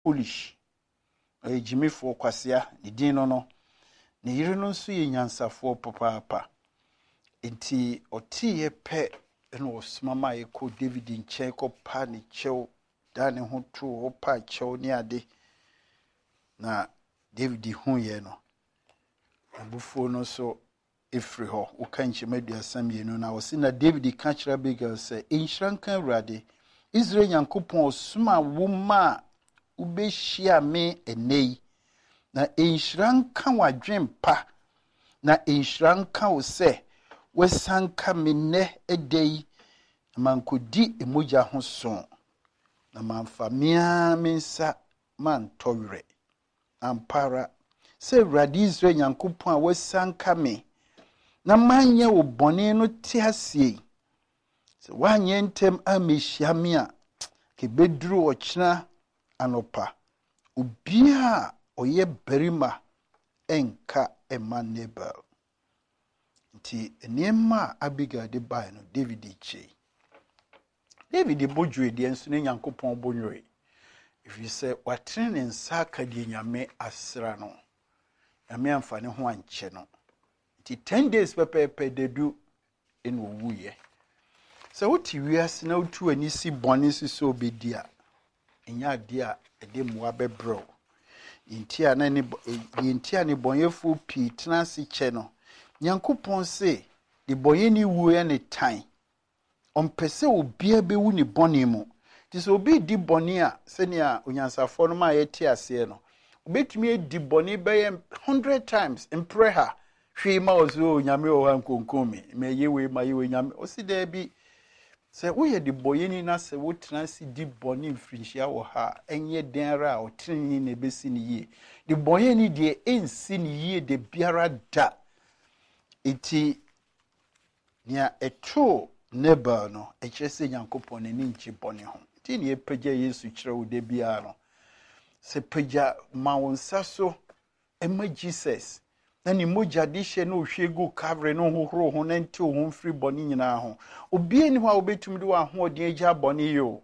Polish. Jimmy for Kwasia, the Dino no. Ne yere no nso ye nyansafo papa. Enti otie pe no osmama ye ko David nche ko pa ne chew da ne ho to o pa chew ne ade. Na David hu ye no. Abufo no so efri ho wo kanche maduasam ye no na wo se na David ka kira Abigail se enhranka awrade Israel Yankopon osuma wo ma ubehia me enei na enhranka wadwempa na enhranka wo se wesanka me ne edei mankodi emoja ho so na manfamia mensa mantowre ampara se awrade Israel Yankopon a wesanka me na manye wo bone no ti asie se wanye ntem amehia me a ke beduru ochina anopa obia oye berima enka Nabal nti enema Abigail de bai no David che David bojwe de enso ne Yankopon bonwe if you say watrene nsa ka de nyame asra no nyame amfa ne ho anche no 10 days pepe they do in wuye. So what you are now to any see bonus so be dear. In ya dear a dim wabe bro. In tia any bonyefu p transi channel. Yankupon say the boyeni woo any time. On pese will be a bewuni bonimo. This will be di bonia, senia, unyansa forma etia sieno. Bet me di boni by 100 times in prayer. Shima ozo nyame o hankonkomi me yewe mayewe nyame osi there bi se wo ye de boyeni na se wo transi di boni mfrinhia wo ha enye denra o trini na besi ni ye de boyeni de ensi ni ye de biara da eti nia eto Nabal no echese Yankopon ni nchi boni ho ti ni epeja Yesu kire wo de bia no se peja mawonsa so ema Jesus na ni moja dishe no hwegu kavre no hohoro ho na nti ho mfiri boni nyina ho obi ni ho a obetum de wa ho odin agya boni yo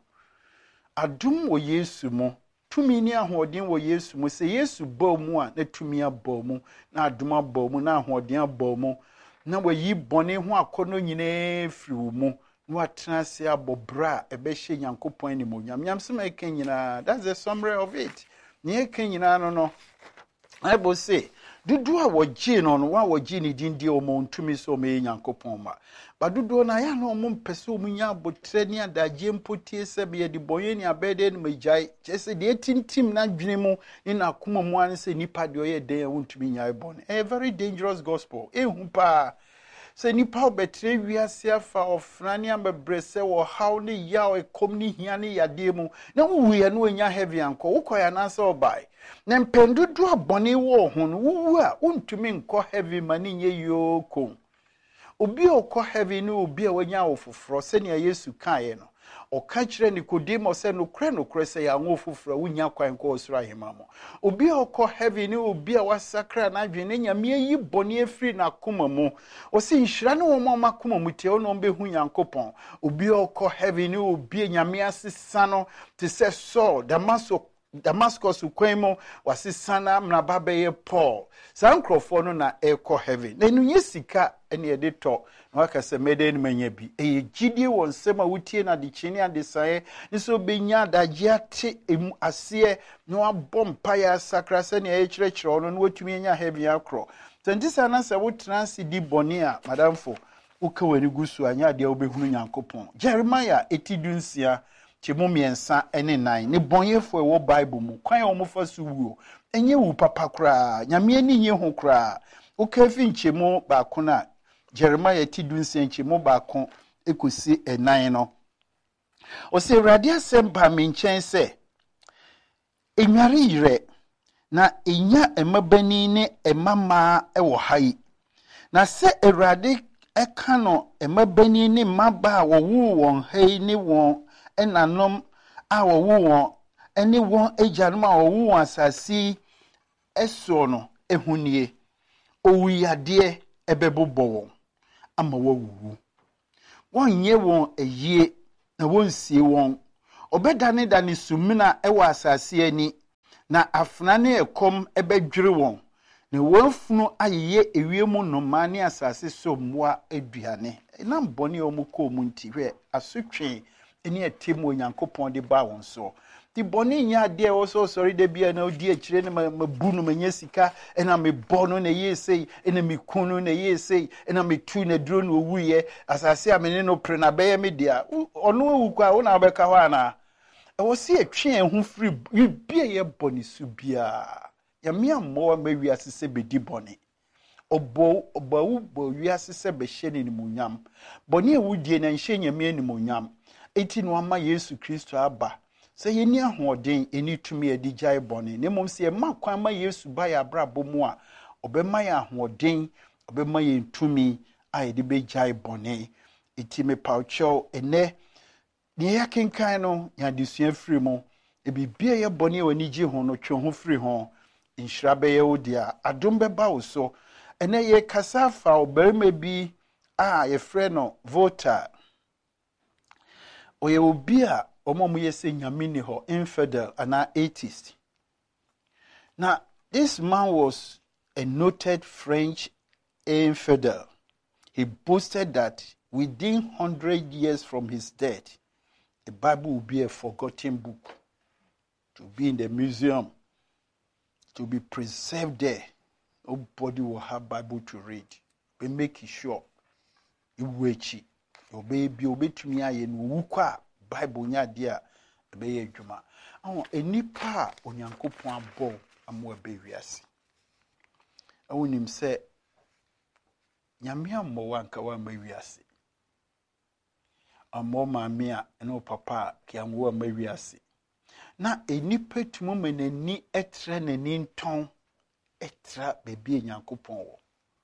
adum wo Yesu mo tumi ni ahodin wo Yesu mo se Yesu ba mu a na tumi aba mu na adum aba mu na ahodin aba mu na wayi boni ho akono nyina firi wo mu na watena se abobra ebehye Yankopon ni mo nyam sema eken nyina that's the summary of it ni eken nyina no Bible say dudu a woji no wa woji ni dindi o mo ntumi so me Yankopon ma ba dudu na ya no mo mpese o munya abotre ni adaje mpotie se be de boye ni abede ni majai chese de tintim na dwene mu ni na akoma mu an se nipa de oye den wontumi nya ibon a very dangerous gospel ehu pa se nipa obetre wiase afa ofrani ambebrese wo haw ni ya ekom ni hia ni yade mu na wuwe ya no nya heavy anko ukoya na se obai na mpendudu abone wo ho no wuwu a untumi nko heavy mani nye yoko obi okọ heavy no obi a wanya ofoforo se ne Yesu kae no oka kire Nicodemus se no kre se ya ngofoforo wunya kwan ko osura hemamo obi okọ heavy no obi a wasakra na adwene nyame yi bone afiri na koma mu o se nhira ne wo ma koma mu tie no behu Yankopon obi okọ heavy no obi nyame asesa no te se Saul Damascus ukwemo wasisana mnababe Paul sankrofo no na eko heaven na enunye sika ene ede to na wakase mede ni manya bi gidie won sema wutie na de chini ade sae nso benya daje ate emu ase no abompa ya sakrase ne ekyerɛkyerɛ no watumi anya heaven akro tantisa na se wo transi di bonia madamfo uka wani gusu anya de obehunu Yankopon Jeremiah etidunsia chemu miensa ene nine ne bonyefo ewo Bible mu kwan o mo fa so wuo enye wu papa kra nyame ani nye ho kra o kafi nchemu ba ko na Jeremiah tidunsia nchemu ba ko ekosi enan no o se Awurade asem ba me nchen se enware yire na enya emabani ne emama ewo hai na se Awurade eka no emabani ne maba wo wu won hai ne won enanom a wo won ene won ajanum a wo won asasi eso no ehunie owuyade ebebobo won ama wawuwu wonye won ayie na wonsie won obedane dane sumina ewa asasi ani na afna ne ekom ebedwere won na wonfunu ayeye ewiemu no mane asase so mmoa aduane na mbone omuko mu nti hwe asotwe eni etem onyankopon de ba won so ti bone nya de wo so sorry de bia na odi akire ne mabu no manya sika ena me bono na yesei ena me kunu na yesei ena me tu na duro no wuye asase amene no pre na beye me dia ono wu kwa wo na beka ho ana e wo se atwe ho free bia ye bone su bia ya me ammo ma wi asese bedi bone obawu bo wi asese be hye ne munyam bone e wudie na nhye nyame ne munyam eti no ama Yesu Kristo aba se yeni ahoden eni tumi edi jai bone ne mom se ma kwan ma Yesu ba ya brabo mu a obema ya ahoden obema ye tumi a edi be jai bone eti me paucho ene ne ya kenkan no ya disua free mu e bibia ye bone wani ji ho no twe ho free ho inhira be ye odia adom be ba wo so ene ye kasafa oberema bi a ye frɛ no voter oye obia omo yese nyamini ho infidel and atheist. Now this man was a noted French infidel. He boasted that within 100 years from his death, the Bible will be a forgotten book to be in the museum, to be preserved there. Nobody will have Bible to read. We make it sure. You wait. Your baby to me and wuka Bible nya dia be adwuma awon enipa onyankopon abo amo be wiase awonim se nyame ammo wanka wa ma wiase ammo maame a eno papa ki amwo ma wiase na enipa tumu menani etre nani nton etra bebi onyankopon wo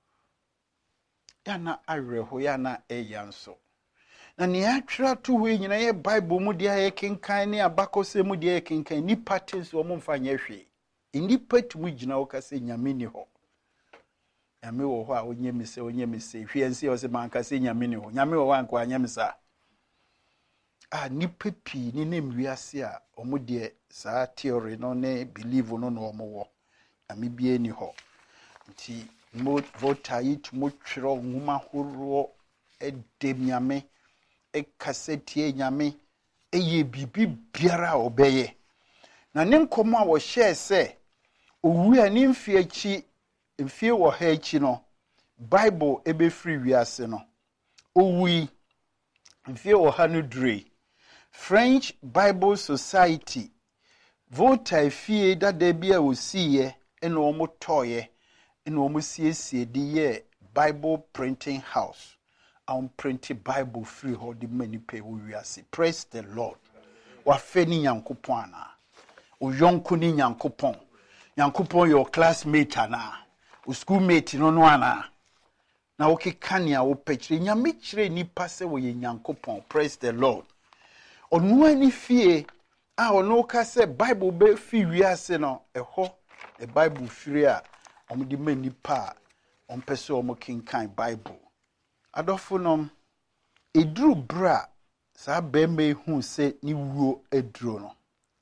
ya na awerho ya na eyanso na ne atwa to we nyina ye Bible mu dia ye kenkan ne abakose mu dia ye kenkan ni patents wo mfa nya hwe ni patumu gina wo kase nyame ni ho nyame wo ho a onye mise hwe ense wo se manka se nyame ni ho nyame wo wanko anya misa ni papi ni nem wiase a omo de sa theory no ne believe no no omo wo ame bie ni ho nti mo voter yi tumo twero nwuma horo edem nyame ekasetie nyame eye bibi biara obeye na ne nkomo a wo share se owu ani mfie achi mfie wo ha achi no Bible ebe free wiase no owu mfie wo ha no dure French Bible Society voter fie dada bia osiye eno omo toye eno omo siesie di ye Bible printing house on printed Bible free ho the many pay we see. Praise the Lord. Wa feni nyankopon ana. O yonko ni nyankopon. Nyankopon your classmate ana. O schoolmate no no ana. Na oke kania o pechire nyame kire nipa se wo ye nyankopon. Praise the Lord. Onu ani fie a ono ka se Bible be fi wiase no eho the Bible free a omo di many pa on pese omo kinkan Bible. Adofunom edru bra sa bembe hu se ni wuo edru no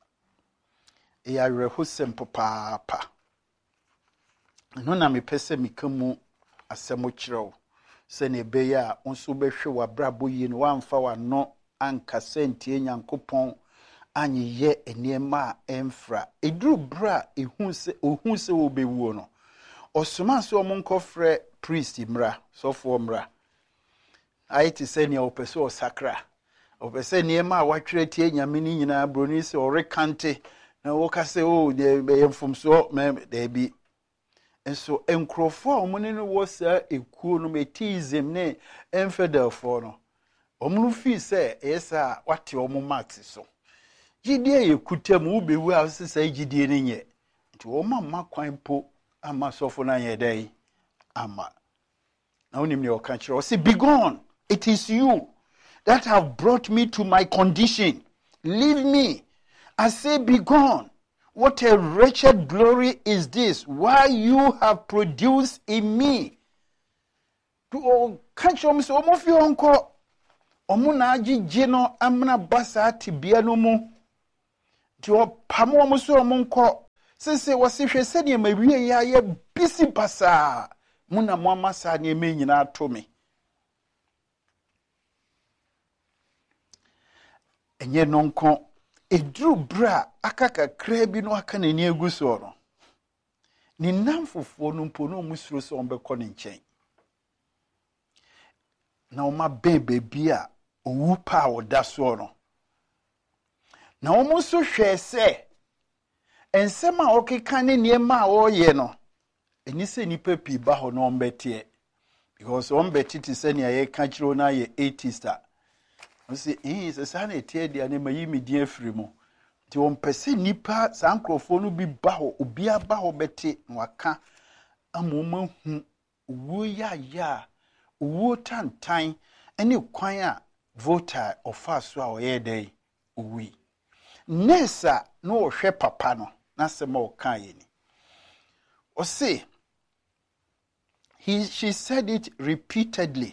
ya rehosem papa no na me pese mikamu asemo kirew se ne be ya onso behwe wa brabo yi no wamfa wa no anka sentie nyankopon anyeye eniema emfra edru bra ehun se obewuo no osoma so omonkofre priest mra sofo mra aiti seni opeso osakra opese niema watwere tie nyame ni nyina broni se orekante na woka se o de yemfumso me de bi enso enkrofo omune no wosa ekuo no metism ne infidel for no omunu fi se esa wate omu max so gidie yekutam ubewu a se gidie ne nye nti wo mamma kwan po ama sofo na ye dai ama na onim ne oka kire o se be gone. It is you that have brought me to my condition. Leave me. I say, be gone. What a wretched glory is this? Why you have produced in me? To catch on so of your uncle. Omunaji jeno amna basa tibia no mu. To pamo so monko. Sese wasihwe sɛdeɛ mawie yɛ ayɛ bisi basaa mu na mo ama saa nneɛma nyinaa to me. Ɛnyɛ no nko eduru bra aka kakra bi no aka n'ani egu so no. Ni namfofoɔ no mpo no mu suro sɛ ɔmbɛkɔ ne nkyɛn. Na ɔma bɛn bi a owu pa a ɔda so no. Na ɔmo nso hwɛ sɛ ensɛm a ɔkeka ne nneɛma a ɔyɛ no ɛni sɛ nipa pii ba hɔ no ɔmbɛteɛ. Because ɔmbɛte te sɛ nea yɛka kyerɛ na yɛ atheist a. Ɔsɛ sɛ saa na ɛteɛ deɛ ne ma yi me din afiri mu. Nti ɔmpɛ sɛ nipa saa nkurɔfoɔ no bi ba hɔ obi aba hɔ bɛte na waka ama ɔma hu owuo yaya owuo tantan ɛne kwan a voter ɔfa so a ɔyɛ dɛn owui. Nessa no ɔhwɛ papa no na sɛ ma ɔka yɛ ni. Ɔsɛ she said it repeatedly.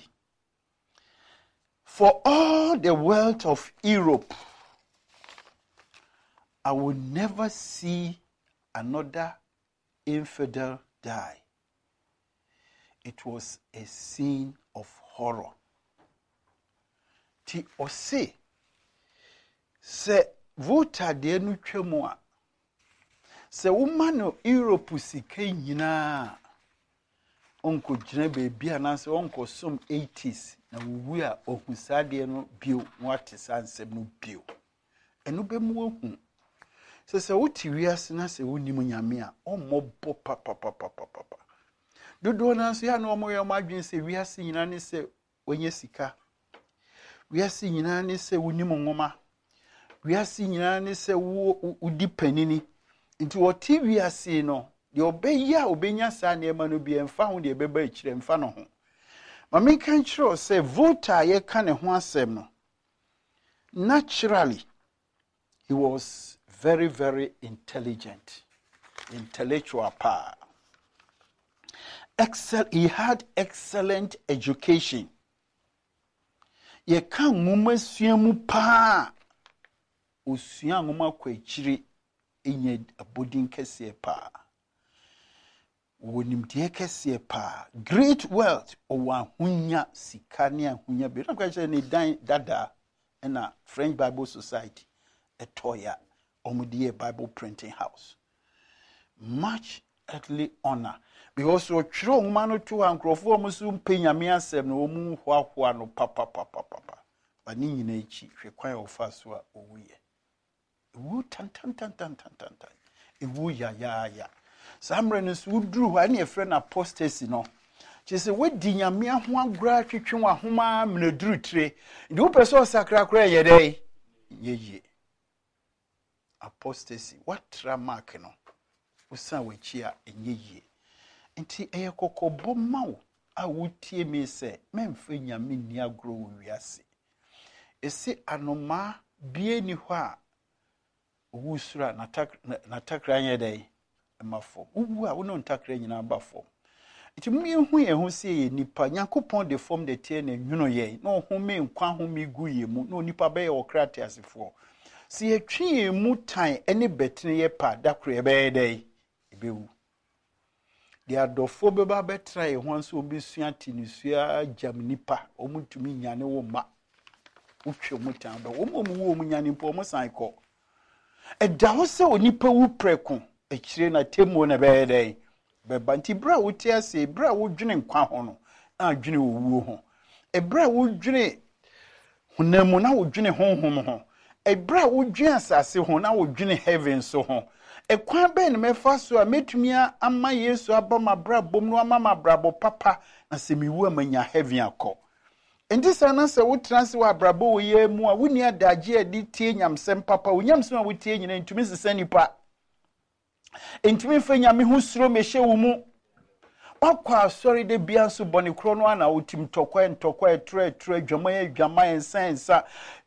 For all the wealth of Europe, I will never see another infidel die. It was a scene of horror. Ti ose se voter de no twemu a se woman no Europe sika nyina onko gyina beebi anase onko som 80s na wuwu a ohusade no bio wate sansem no bio eno be mu ohu se wuti wiase na se wonim nyame a ommobɔ papa dodo na so ya na omoyɛ madwen se wiase nyina ne se wonye sika wiase nyina ne se wonim nwoma wiase nyina ne se wodi panini nti wɔte wiase no de obeya obenya saa nneɛma no bi emfa ho de beba ekyire emfa no ho ma me kan kyerɛ sɛ voter ye ka ne ho asɛm no naturally he was very, very intelligent, intellectual power. He had excellent education. Ye kan nguma suamu pa. Osua nguma kwechiri enye abodin kese pa. Wonimdie kese pa. Great wealth owa hunya sikane ahunya be. Na kwa ne dan dada na French Bible Society etoya. Omudie Bible printing house. Much earthly honor. Because we chiro humano to ankrofo omusu mpenyame asem na omu hwahwa no papa. Bani nyina echi hwe kwan ofa so a owuye. Ewu tan. Ewu ya. Samre no so duru hwa na efre na apostasy no. Chese we di nyame ho agura twetwe wa homa mneduru tire. Ndi wo person sakra kra ye dai. Yeye. Apostasy what tramark no usa wechi a enye nti eye kokobo mawo a wotie me se memfa nyame ni agro wiase ese anoma bie ni hɔ a wusura natakra nye dai emafo uwu a wono ntakra nyina bafo nti hu ye ho se ye nipa Nyankopɔn de form de tie na nwuno ye na ohome nkwa home gu ye mu na nipa be ye okrate asefo si etwi mu tan ene betene ye pa dakro ebe dai ebewu de adofo beba betra ye ho nso obesua tinisua jam nipa omutumi nyane wo ma utwe mu tan ba wo wo mu nyane po mo san kɔ ɛda ho sɛ onipa wu preko ekire na temu na be dai beba nti bra wo ti ase bra wo dwene nkwa ho no na dwene owuo ho ebra wo dwene hunamu na wo dwene honhom ho ebra wo dwene asase ho na wo dwene heaven so ho ekwan be ne mefa so a metumia ama Yesu aba mabra bom no ama mabrabo papa na se miwu amanya heaven akọ enti sana se wo transe wa brabo wo ye mu a woni adagye adi tie nyamsem papa wo nyamsem a wo tie nyina ntumi sesa nipa ntumi fa nyame ho suro mehye wo mu wakwa sorry de bia so bone kro no ana wotim ntokwa tre dwama sensa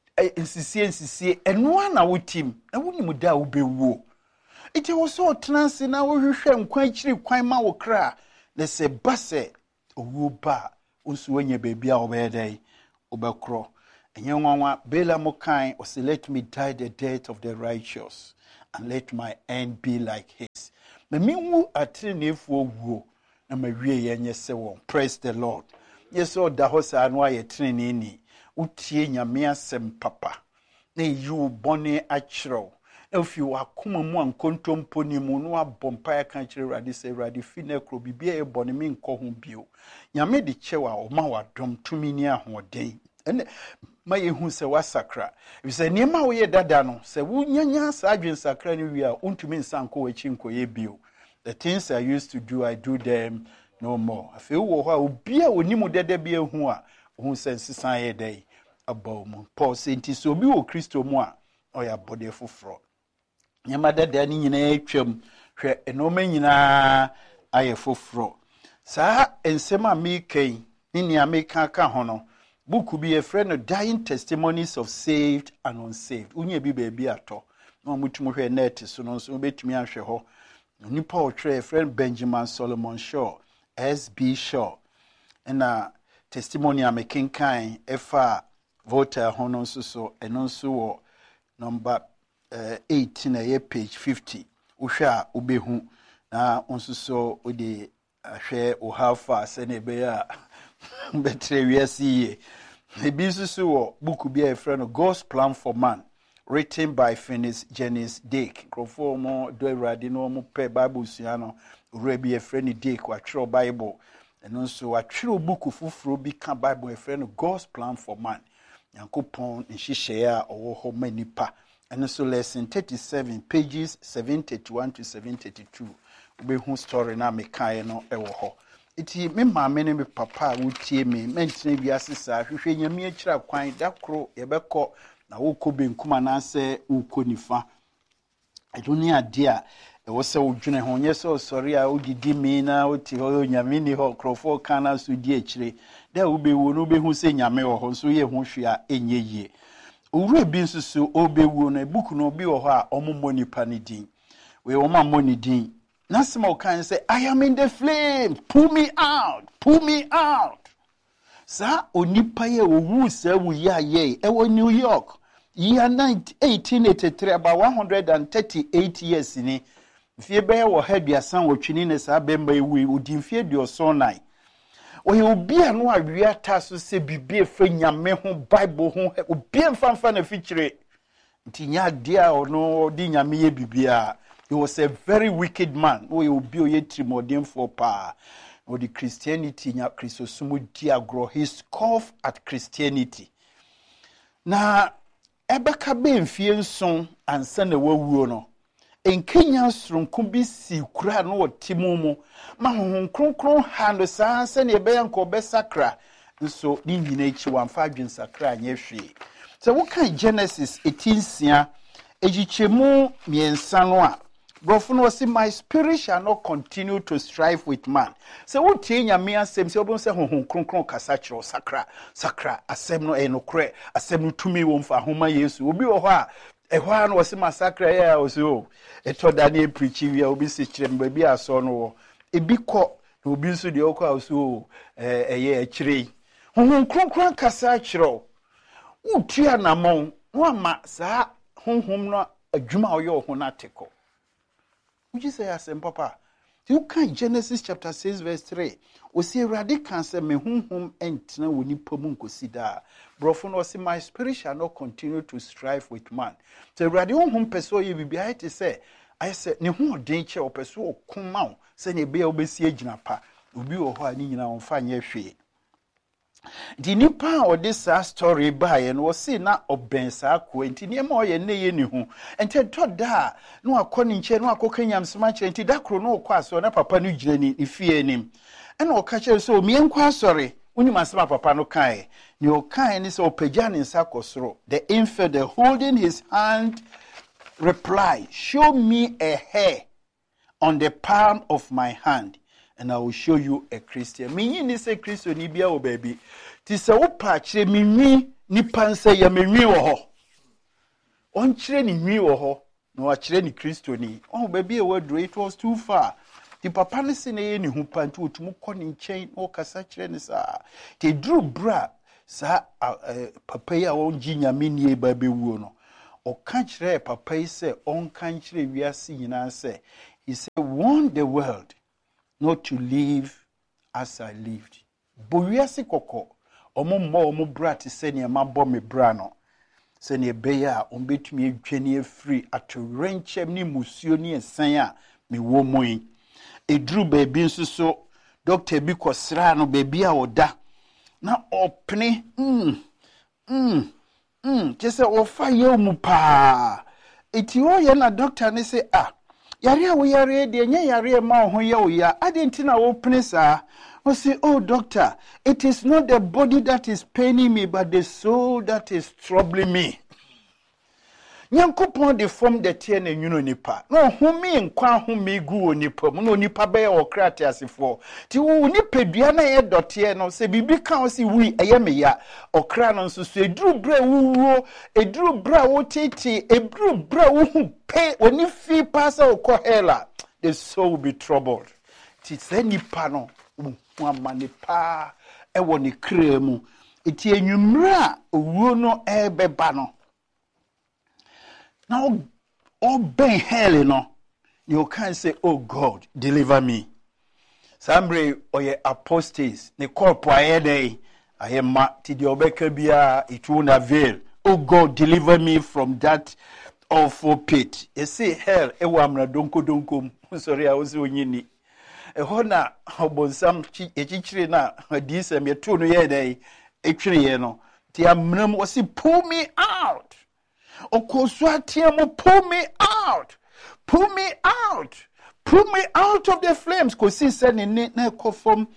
nsisie eno ana wotim na wonim da wo bewuo iti wo so transe na wo hwehwe nkwa akiri kwan ma wo kra na se base owo ba onso wanya bebia obedai obekro enye nwanwa bela mokan o say let me die the death of the righteous and let my end be like his. Me wu atrenefoɔ wuo na mawie yenye se won. Praise the Lord. Yes, o da ho sa no aye treneni ni. Utie nyame asɛm papa. Na yi bone akyerɛw. Na ofi wakoma mu ankontompo ni mu no abompa ya kan kyerɛ Awurade sɛ Awurade fi na kro bibia e bone me nkɔ ho bio. Nyame de kyɛwa o ma wadom tumi ni ahoɔden. Ene ma yehu se wasakra. If say niema wo ye dada no se wo nyanya sa adwen sakra ni wi a untumi nsan kɔ wachi nkɔye bio. The things I used to do, I do them no more. I feel wo ha obi a onimu dada bi ehu a hu se nsesan ye dai abaw mu. Paul say nti so obi wo Kristo mu a oya bode foforo. Nyama dada ni nyina atwam hwɛ enoma nyina aye foforo. Saa ensem a me kan ni nia me kan ka ho no. Book be a friend of dying testimonies of saved and unsaved. Unye bi baby ato. No mutumu hwe net so no so betumi ahwe ho. Nipa otwe friend Benjamin Solomon Shaw, SB Shaw. And testimony amaking kind efa voter hono so eno so wo number 18 na page 50. Uhwe a ubehu na onso so odi ahwe o hafa se na be ya betre wiase. Ebi so wo book bi a friend of God's Plan for Man, written by Finis Janice Dake. Krofo mo do Awurade no mo pe Bible suano rebi a friend Dake wa tro Bible. And also a tro book fufuro bi ka Bible a friend of God's Plan for Man. Yankopon nhihye a owo ho manipa. And also lesson 37 pages 731 to 732. We hu story na me kan no ewo ho. Iti me maame ne me papa wotie me mentene biase saa hwehwe nyame akira kwan da kro yebekọ na wokọ benkuma na ase wokọ nifa edoni ade a ewo se wodwene ho nye se osori a odidi mi na oti ho nyame ni ho krofo kana so di akire da wobewo no behu se nyame wo ho so ye ho hwe a enye yie owura bi nsusu obewo no book no bi wo ho a omommo nipa ne din we wo ma mo ne din. Nasimo can say, I am in the flames. Pull me out. Pull me out. Sa onipa ye owu se wu ya ye. Ewo New York. Year 1883, about 138 years ni. Fie be wo heduasan wotwini ne sa bemba ewu udimfie duosonai. Oye obi anu awia taso se bibie fa nyame ho Bible ho obi mfamfa na fikyire. Nti nya dia ono di nyame ye bibia. He was a very wicked man. Oh, he will be a trimodium for power. Or the Christianity, nya Christosumu diagro. He scoffed at Christianity. Na ebeka be mfie nson ansa na wawuo no. En Kenya sronkumbi si kura no timumu. Ma honhom kronkron ha no saa ansa na ebe yanko be sakra. Nso ni nyina echi wamfa adwen sakra anye hwe. So what kind Genesis 18 ejichemu miensa no a Brofuno say my spirit shall not continue to strive with man. So what tia me asem se obon se honhom kronkron kasa kyerɛ sakra asem no enokre asem no tumi wo mfa homa Yesu obi wo ho a ɛhɔ a no wɔ se masakra ya o so eto da na preach wi a obi se kyerɛ me baabi aso no wo ebi kɔ na obi nso de okɔ a so ɛyɛ akyire honhom kronkron kasa kyerɛ wo tua namon no ama saa honhom no adwuma ɔyɛ ho na teko. Would you say asem papa? You can Genesis chapter 6 verse 3. O see radical say me hum entna woni pomu nkosida. Brofo no say my spirit shall not continue to strive with man. So radi hum peso ye bibia te say I say ne ho den che o peso okuma say ne be obesi agina pa. Obi wo ho ani nyina on fa nye hwe. The nipa or this story by and was seen na obensa ko enti niema o ye ne ye ni hu enti to da no akoni nche no akokanyam sma che enti da kro no kwa so na papa no gyina ni ifie nim ena o ka che so mie nkwa sorry unim asema papa no kai ni o kai ni so pagya ni nsa kosoro the infidel holding his hand replied, show me a hair on the palm of my hand and I will show you a Christian. Me ni say Christian ni bia o baby. Ti se wo pa kire mi nwi ni panse ya me nwi wo ho. On kire ni nwi wo ho, na wa kire ni Christian ni. Oh baby e wadro it was too far. Ti papa ne se na ye ni hu pantu otumu kɔ ni nkyɛn o kasa kire ni sa. Ti dru bra sa papa ya won gi nyame nie ba bewuo no. ɔka kyerɛ papa yi sɛ ɔnka nkyerɛ wiase nyinaa sɛ he said warn the world not to live as I lived. Bo wiase kɔkɔ ɔmo mmɔ ɔmo bra te sɛ nneɛma bɔ me bra no sɛnea ɛbɛyɛ a ɔmbɛtumi adwane afiri atorenkyɛm ne musuo ne ɛsan a mewɔ mu yi. Ɛduru baabi nso so doctor bi kɔsraa no baabi a ɔda na ɔpene kyɛ sɛ ɔfa yɛw mu paa. Ɛti ɔyɛ na doctor ne sɛ yare a woyare deɛ nyɛ yare ma wo ho yɛ wo ya ade nti na wopene saa. I say, oh doctor, it is not the body that is paining me, but the soul that is troubling me. Nyankopɔn de form the tie na nwuno nipa. No home nkwa home gu onipa mu no nipa be okra te asefo. Ti wo nipa dua na ye dote no se bibi ka o si wi eye me ya okra no nso so eduru bra wuwo eduru bra wo tete eduru bra wo hu pe oni fi pass okọ hela the soul will be troubled. Ti se nipa no amane pa ewo ne kra mu eti enwumra owuo no ebeba no. Now, all ben hell, you can't say, oh God, deliver me. Sambre or ye apostates, ne corpo aede, I am to the obekabia, it won't avail. Oh God, deliver me from that awful pit. You see, hell, ewamra donko, sorry, I was winning. A hona, obon some chichri na, disem, ye two no ye day, actually, the amnum was he pull me out. Okoswatiamo, pull me out. Pull me out. Pull me out of the flames. Kosi said ne kofom.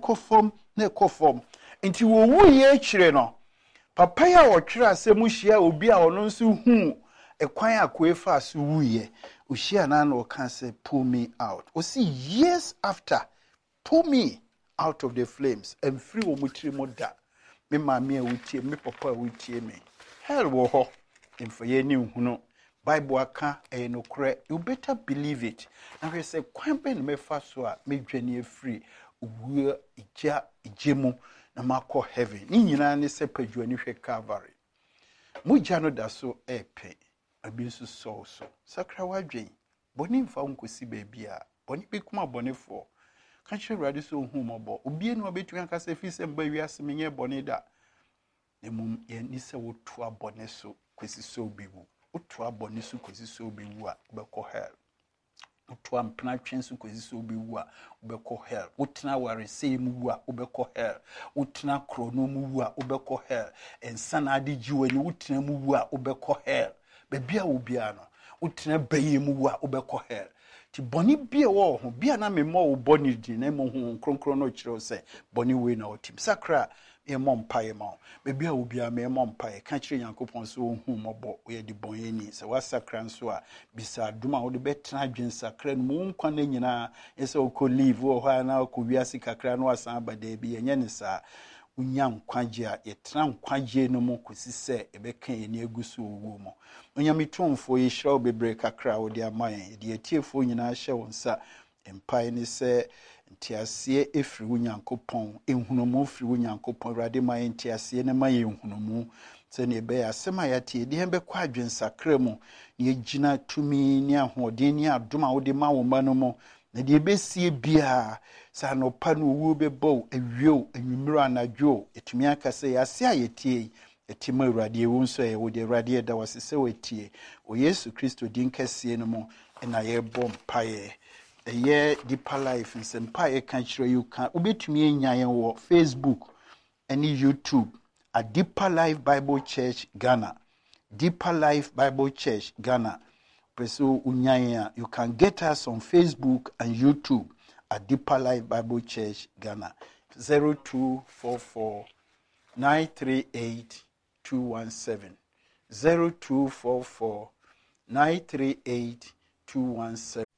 Inti wo wuye chire no. Papa ya wotwira se muhia obi a ono nso hu ekwan akwefa so wuye. Uhia na no kan say pull me out. O see years after, pull me out of the flames and free wo mutiri moda. Me mama a wutie, me papa a wutie me. Hell wo ho. For ye new no Bible aka no kre, you better believe it. Now we say kwamben me faswa me dwane free we ijemu na mako heaven. Ni nyina ne se padwane hwe Calvary. Mugya no da so epe abi so so sakra wadwen boni mfa nkosi baabi a boni bi kuma bonefo ka kire rade so hu mobo obi no obetu aka se fi se mba wiase menye boni da emum ye ni se wotu abone so kwesi so biwu otu abone so kwesi so biwu a obekọ hell otu ampena twen so kwesi so biwu a obekọ hell otena ware sei mu a obekọ hell otena krono mu a obekọ hell ensana ade jiwani otena mu a obekọ hell bebia obia no otena baye mu a obekọ hell ti boni bia wo ho bia na memmo wo boni di na mo ho kronkron no kire se boni we na otim sakra e mompae ma bebi a obi a me mompae ka kire Yankopon so hu mobo ye di bonyeni se wasakra nso a bisa duma wo de betena adwen sakra no mu nkwa na nyina ese okọ live wo ha na okọ wiase kakra no asan abada bi enye ne sa unya nkwaje a yetena nkwaje no mu kosi se ebeka ye ne agusu owo mu onya mitomfo ye hira obebre kakra wo de amaye de atiefo nyina hye wonsa empae ni se ntiasie efiri wo Nyankopon ehunumu firi wo Nyankopon rade maye ntiasie ne maye ehunumu se ne be asema yate de hembe kwa adwensakra mu ne gina tumi ne ahoden ne adoma wo de ma wo ma no mu na de besie bia sa no pa no wo bebo awio anwumiro anadwo etumi aka se yase ayetie etima urade ewo nso ye wo de urade da wasese wetie o Yesu Kristo din kase no mu na ye bom paye eye Deeper Life nsempa ye kan kire you kan obetumi enyan wo Facebook and YouTube at Deeper Life Bible Church Ghana. Deeper Life Bible Church Ghana. Preso unyanya, you can get us on Facebook and YouTube at Deeper Life Bible Church Ghana. 0244 938 217 0244 938 217